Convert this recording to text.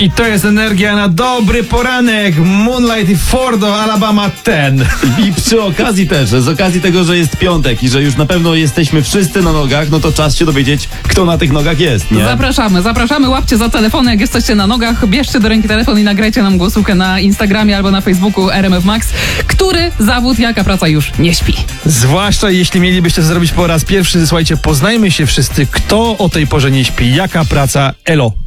I to jest energia na dobry poranek. Moonlight i Fordo, Alabama 10. I przy okazji też, z okazji tego, że jest piątek i że już na pewno jesteśmy wszyscy na nogach, no to czas się dowiedzieć, kto na tych nogach jest, nie? Zapraszamy, łapcie za telefony, jak jesteście na nogach, bierzcie do ręki telefon i nagrajcie nam głosówkę na Instagramie albo na Facebooku RMF Max, który zawód, jaka praca już nie śpi. Zwłaszcza jeśli mielibyście to zrobić po raz pierwszy, słuchajcie, poznajmy się wszyscy, kto o tej porze nie śpi, jaka praca, elo.